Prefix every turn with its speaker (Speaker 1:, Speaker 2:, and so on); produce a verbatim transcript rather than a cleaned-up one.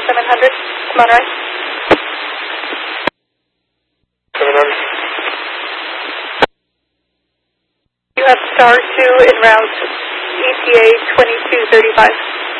Speaker 1: seven hundred, come on right.
Speaker 2: seven hundred.
Speaker 1: You have star two en route, E T A twenty-two thirty-five.